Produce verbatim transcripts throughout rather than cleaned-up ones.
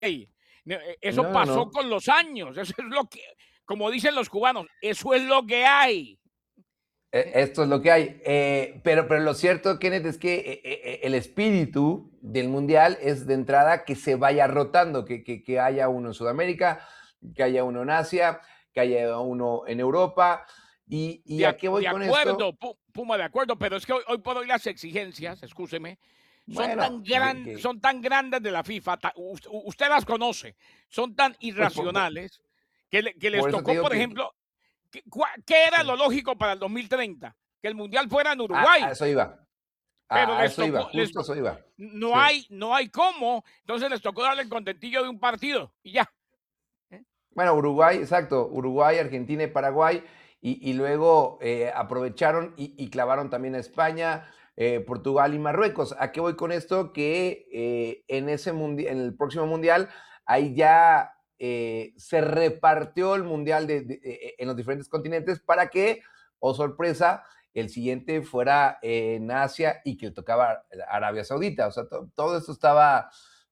No, e eso No, no, pasó no. con los años, eso es lo que como dicen los cubanos, eso es lo que hay. E esto es lo que hay. Eh, pero pero lo cierto, Kenneth, es que e e e el espíritu del mundial es de entrada que se vaya rotando, que que que haya uno en Sudamérica, que haya uno en Asia, que haya uno en Europa. ¿Y y De a ac qué voy de con esto? acuerdo, Pu Puma, de acuerdo, pero es que hoy hoy por hoy las exigencias, excúseme, son tan Bueno, que gran que son tan grandes de la FIFA, ta us usted las conoce, son tan Pues, po po irracionales que le que les por eso te tocó, digo por que que ejemplo, ¿qué cua qué era Sí. lo lógico para el dos mil treinta? Que el mundial fuera en A a Uruguay. eso iba. Pero A a les eso iba, tocó les justo a to eso iba. no Sí. hay no hay cómo, entonces les tocó darle el contentillo de un partido y ya. ¿Eh? Bueno, Uruguay, exacto, Uruguay, Argentina y Paraguay, y y luego, eh, aprovecharon y y clavaron también a España, eh, Portugal y Marruecos. ¿A qué voy con esto? Que, eh, en ese mundi en el próximo mundial, ahí ya, eh, se repartió el mundial de de e e en los diferentes continentes para que, oh sorpresa, el siguiente fuera en Asia y que le tocaba Arabia Saudita. O sea, to todo esto estaba,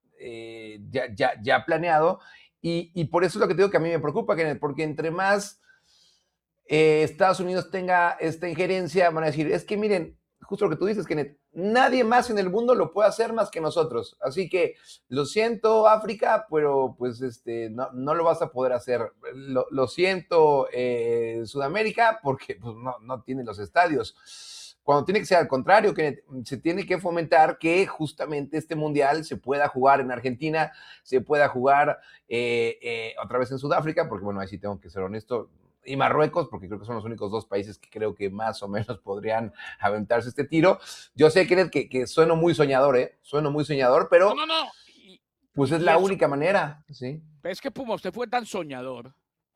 eh, ya ya ya planeado. Y y por eso es lo que te digo que a mí me preocupa, Kenneth, porque entre más eh, Estados Unidos tenga esta injerencia, van a decir: "Es que miren", justo lo que tú dices, Kenneth, "nadie más en el mundo lo puede hacer más que nosotros. Así que lo siento, África, pero, pues, este, no no lo vas a poder hacer. Lo lo siento, eh, Sudamérica, porque, pues, no no tienen los estadios". Cuando tiene que ser al contrario, Kenneth, se tiene que fomentar que justamente este mundial se pueda jugar en Argentina, se pueda jugar, eh eh, otra vez en Sudáfrica, porque, bueno, ahí sí tengo que ser honesto, y Marruecos, porque creo que son los únicos dos países que creo que más o menos podrían aventarse este tiro. Yo sé, Kenneth, que que sueno muy soñador, ¿eh? Sueno muy soñador, No, pero no, no, y pues es y y la eso única manera, sí. es que, Puma, usted fue tan soñador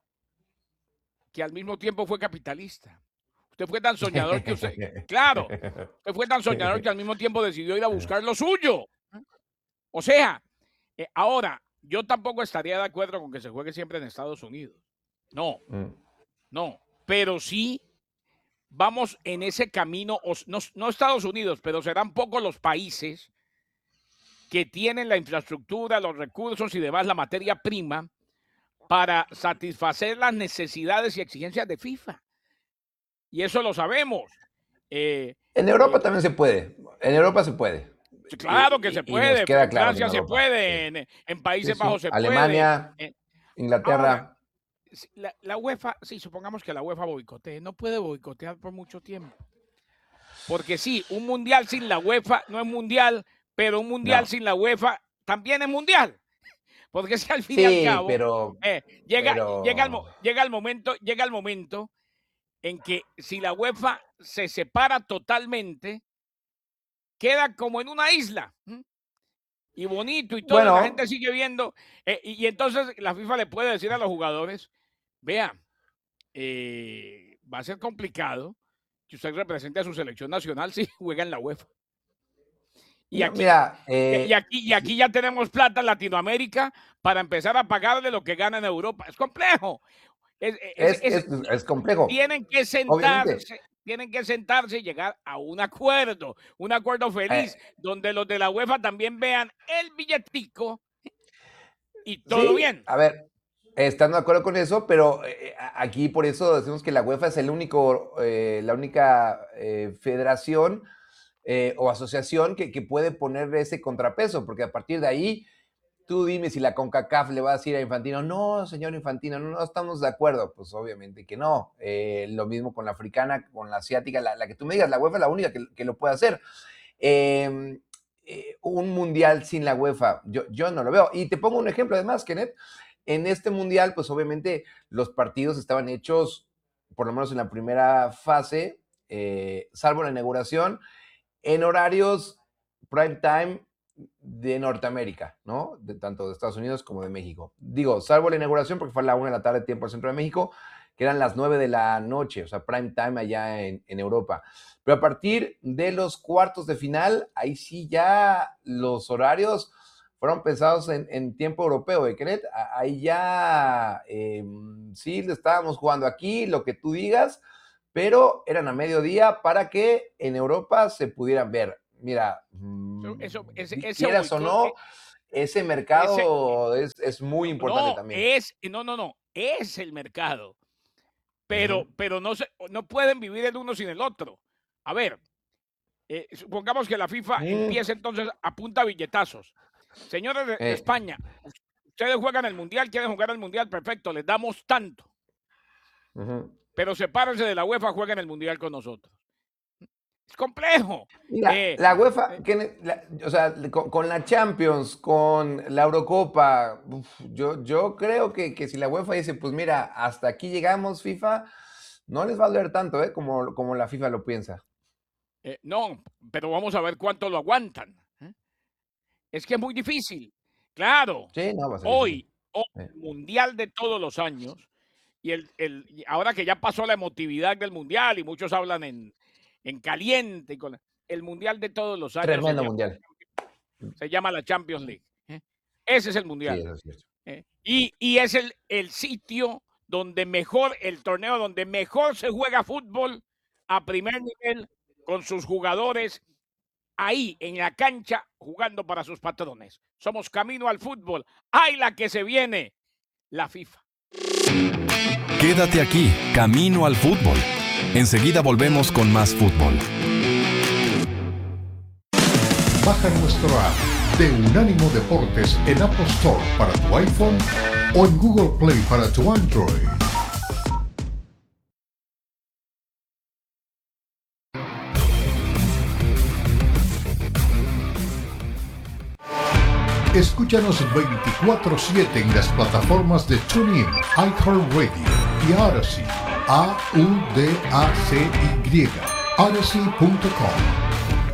que al mismo tiempo fue capitalista. Usted fue tan soñador que usted claro, usted fue tan soñador que al mismo tiempo decidió ir a buscar lo suyo. O sea, eh, ahora, yo tampoco estaría de acuerdo con que se juegue siempre en Estados Unidos. No, Mm. no, pero sí vamos en ese camino, os no no Estados Unidos, pero serán pocos los países que tienen la infraestructura, los recursos y demás, la materia prima, para satisfacer las necesidades y exigencias de FIFA. Y eso lo sabemos. Eh En eh Europa también se puede, en Europa se puede. Sí, claro que se Y y y nos puede, queda en claro que en Francia se Europa, sí. puede, en en Sí, Países Bajos sí, se puede, Alemania, eh, ahora, Inglaterra. si la la UEFA, sí, supongamos que la UEFA boicotee, no puede boicotear por mucho tiempo. Porque sí, un mundial sin la UEFA no es mundial, pero un mundial No. sin la UEFA también es mundial. Porque es que al fin y al Sí, cabo, pero eh, llega llega el pero mo llega el momento llega el momento en que si la UEFA se separa totalmente queda como en una isla, ¿mm? Y bonito y todo, y la Bueno. gente sigue viendo, eh, y y entonces la FIFA le puede decir a los jugadores: "Vea, eh, va a ser complicado que usted represente a su selección nacional si juega en la UEFA". Y No, aquí mira, y y eh, aquí y aquí sí. ya tenemos plata en Latinoamérica para empezar a pagarle lo que gana en Europa. Es complejo. Es es Es es es es complejo, tienen que obviamente. sentarse tienen que sentarse y llegar a un acuerdo, un acuerdo feliz, Eh donde los de la UEFA también vean el billetico y todo Sí, bien. a ver, estando de acuerdo con eso, pero, eh eh, a aquí por eso decimos que la UEFA es el único, eh, la única, eh, federación, eh, o asociación que que puede ponerle ese contrapeso, porque a partir de ahí, tú dime si la CONCACAF le va a decir a Infantino: "No, señor Infantino, no no estamos de acuerdo". Pues, obviamente que no. Eh, lo mismo con la africana, con la asiática, la la que tú me digas, la UEFA es la única que que lo puede hacer. Em, eh, un mundial sin la UEFA, yo yo no lo veo. Y te pongo un ejemplo además, Kenneth, en este mundial, pues, obviamente, los partidos estaban hechos, por lo menos en la primera fase, eh, salvo la inauguración, en horarios prime time de Norteamérica, ¿no? De tanto de Estados Unidos como de México. Digo, salvo la inauguración, porque fue a la una de la tarde, tiempo del centro de México, que eran las nueve de la noche, o sea, prime time allá en en Europa. Pero a partir de los cuartos de final, ahí sí ya los horarios fueron pensados en en tiempo europeo, ¿eh, Kenneth? A ahí ya, em, sí le estábamos jugando aquí, lo que tú digas, pero eran a mediodía para que en Europa se pudieran ver. Mira, Eso mm, eso ese di ese quieras o boicot, eh no ese mercado ese, es, es muy importante no, también. Es, no, no, no, es el mercado. Pero, uh-huh. pero no, se, no pueden vivir el uno sin el otro. A ver, eh, supongamos que la FIFA mm. empiece entonces a punta billetazos. Señores de, eh. de España, ustedes juegan el Mundial, quieren jugar el Mundial, perfecto, les damos tanto. Uh-huh. Pero sepárense de la UEFA, jueguen el Mundial con nosotros. Es complejo. Mira, eh, la UEFA, eh, que, la, o sea, con, con la Champions, con la Eurocopa, uf, yo, yo creo que, que si la UEFA dice, pues mira, hasta aquí llegamos, FIFA, no les va a doler tanto, ¿eh? Como, como la FIFA lo piensa. Eh, no, pero vamos a ver cuánto lo aguantan. ¿eh? Es que es muy difícil. Claro, sí, no, va a ser hoy, hoy eh. el Mundial de todos los años, y el, el, ahora que ya pasó la emotividad del Mundial y muchos hablan en, en caliente, con el Mundial de todos los años. Tremendo se Mundial. Llama, se llama la Champions League. ¿eh? Ese es el Mundial. Sí, eso es cierto. ¿eh? Y, y es el, el sitio donde mejor, el torneo donde mejor se juega fútbol a primer nivel con sus jugadores ahí en la cancha jugando para sus patrones. Somos camino al fútbol. ¡Ay, la que se viene! La FIFA. Quédate aquí, camino al fútbol. Enseguida volvemos con más fútbol. Baja nuestro app de Unánimo Deportes en Apple Store para tu iPhone o en Google Play para tu Android. Escúchanos veinticuatro siete en las plataformas de TuneIn, iHeartRadio y Odyssey. A U D A C Y. Odyssey punto com.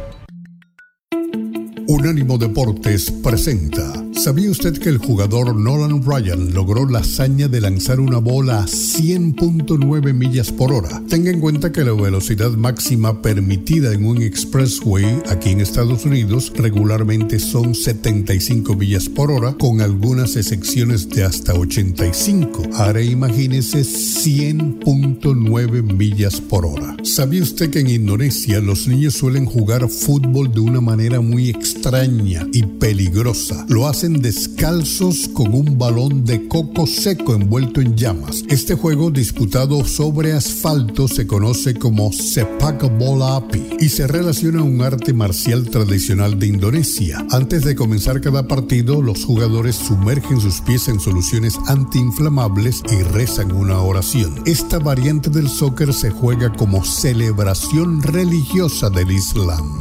Unánimo Deportes presenta. ¿Sabía usted que el jugador Nolan Ryan logró la hazaña de lanzar una bola a cien punto nueve millas por hora? Tenga en cuenta que la velocidad máxima permitida en un expressway aquí en Estados Unidos regularmente son setenta y cinco millas por hora, con algunas excepciones de hasta ochenta y cinco. Ahora imagínese cien punto nueve millas por hora. ¿Sabía usted que en Indonesia los niños suelen jugar fútbol de una manera muy extraña y peligrosa? Lo hacen descalzos con un balón de coco seco envuelto en llamas. Este juego disputado sobre asfalto se conoce como Sepak Bola Api y se relaciona a un arte marcial tradicional de Indonesia. Antes de comenzar cada partido, los jugadores sumergen sus pies en soluciones antiinflamables y rezan una oración. Esta variante del soccer se juega como celebración religiosa del Islam.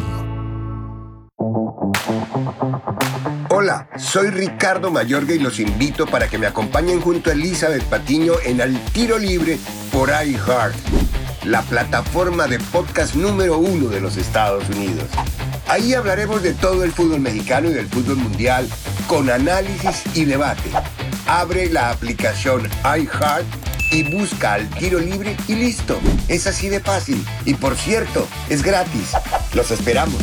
Hola, soy Ricardo Mayorga y los invito para que me acompañen junto a Elizabeth Patiño en Al Tiro Libre por iHeart, la plataforma de podcast número uno de los Estados Unidos. Ahí hablaremos de todo el fútbol mexicano y del fútbol mundial con análisis y debate. Abre la aplicación iHeart y busca Al Tiro Libre y listo. Es así de fácil. Y por cierto, es gratis. Los esperamos.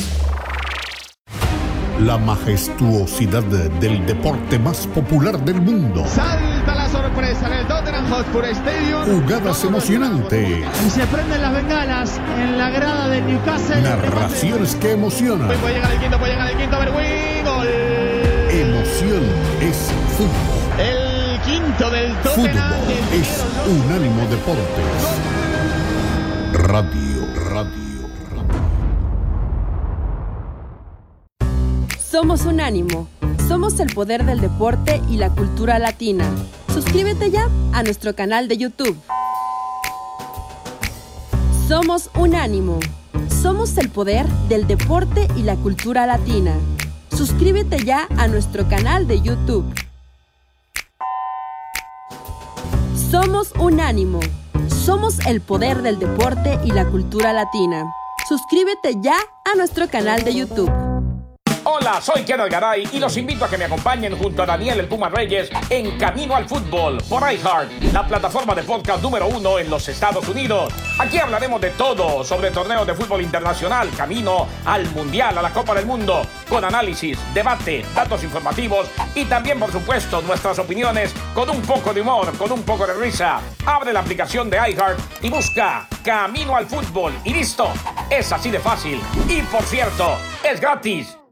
La majestuosidad del deporte más popular del mundo. Salta la sorpresa en el Tottenham Hotspur Stadium. Jugadas emocionantes. Y se prenden las bengalas en la grada de Newcastle. Narraciones que emocionan. Puede llegar el quinto, puede llegar el quinto. Berwin, gol. Emoción es fútbol. El quinto del Tottenham. Fútbol es Unánimo Deportes. Radio, radio. Somos Unánimo. Somos el poder del deporte y la cultura latina. Suscríbete ya a nuestro canal de YouTube. Somos Unánimo. Somos el poder del deporte y la cultura latina. Suscríbete ya a nuestro canal de YouTube. Somos Unánimo. Somos el poder del deporte y la cultura latina. Suscríbete ya a nuestro canal de YouTube. Hola, soy Kenneth Garay y los invito a que me acompañen junto a Daniel el Puma Reyes en Camino al Fútbol por iHeart, la plataforma de podcast número uno en los Estados Unidos. Aquí hablaremos de todo sobre torneos de fútbol internacional, camino al Mundial, a la Copa del Mundo, con análisis, debate, datos informativos y también, por supuesto, nuestras opiniones con un poco de humor, con un poco de risa. Abre la aplicación de iHeart y busca Camino al Fútbol y listo. Es así de fácil. Y por cierto, es gratis.